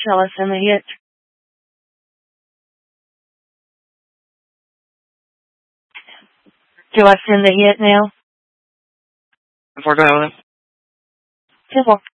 Shall I send the hit? Do I send the hit now? Unfortunately. Civil.